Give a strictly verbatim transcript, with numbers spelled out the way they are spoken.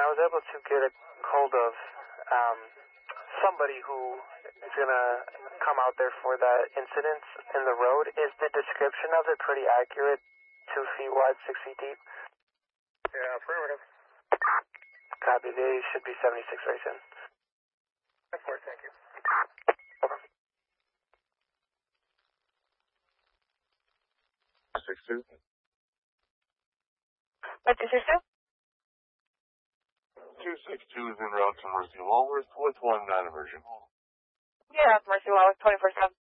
I was able to get a hold of um, somebody who is going to come out there for that incident in the road. Is the description of it pretty accurate? Two feet wide, six feet deep? Yeah, affirmative. Copy. They should be seventy-six very soon. Of course, thank you. Over. six two. What two six two? two six two is en route to Mercy Walworth with one non-emergent. Yeah, Mercy Walworth, twenty-four seven.